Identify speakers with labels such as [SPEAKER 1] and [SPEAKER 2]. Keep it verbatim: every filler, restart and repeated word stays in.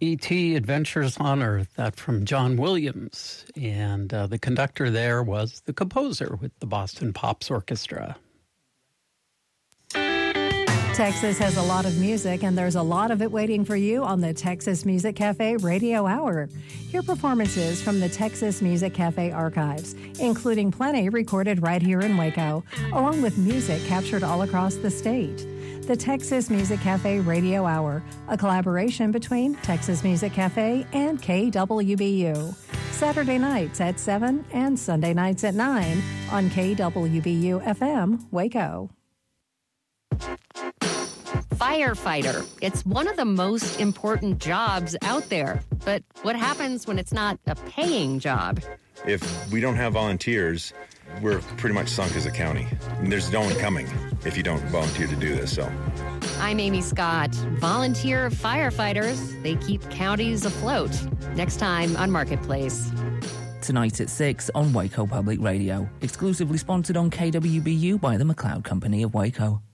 [SPEAKER 1] E T Adventures on Earth, that from John Williams. And uh, the conductor there was the composer with the Boston Pops Orchestra.
[SPEAKER 2] Texas has a lot of music, and there's a lot of it waiting for you on the Texas Music Cafe Radio Hour. Hear performances from the Texas Music Cafe archives, including plenty recorded right here in Waco, along with music captured all across the state. The Texas Music Cafe Radio Hour, a collaboration between Texas Music Cafe and K W B U. Saturday nights at seven and Sunday nights at nine on K W B U F M, Waco.
[SPEAKER 3] Firefighter. It's one of the most important jobs out there. But what happens when it's not a paying job?
[SPEAKER 4] If we don't have volunteers, we're pretty much sunk as a county. And there's no one coming if you don't volunteer to do this. So,
[SPEAKER 3] I'm Amy Scott. Volunteer firefighters, they keep counties afloat. Next time on Marketplace.
[SPEAKER 5] Tonight at six on Waco Public Radio. Exclusively sponsored on K W B U by the McLeod Company of Waco.